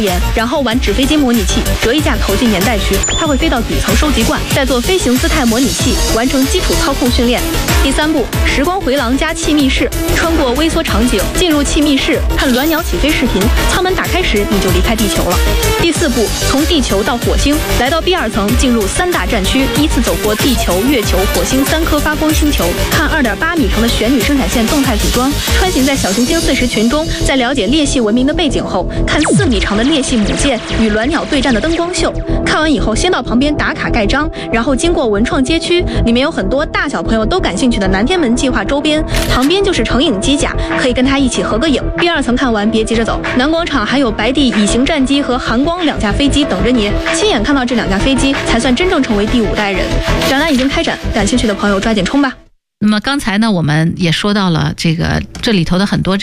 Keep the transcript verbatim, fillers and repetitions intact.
然后玩纸飞机模拟器，折一架投进年代区，它会飞到底层收集罐，再做飞行姿态模拟器，完成基础操控训练。第三步，时光回廊加气密室，穿过微缩场景，进入气密室，看鸾鸟起飞视频，舱门打开时你就离开地球了。第四步，从地球到火星，来到 B 二层，进入三大战区，依次走过地球、月球、火星三颗发光星球，看 二点八米长的玄女生产线动态组装，穿行在小行星碎石群中，在了解裂隙文明的背景后，看四米长的裂隙母舰与鸾鸟对战的灯光秀。看完以后，先到旁边打卡盖章，然后经过文创街区，里面有很多大小朋友都感兴趣的南天门计划周边，旁边就是成影机甲，可以跟他一起合个影。第二层看完别急着走，南广场还有白帝乙型战机和寒光两架飞机等着你，亲眼看到这两架飞机才算真正成为第五代人。展览已经开展，感兴趣的朋友抓紧冲吧。 那么刚才呢，我们也说到了这个这里头的很多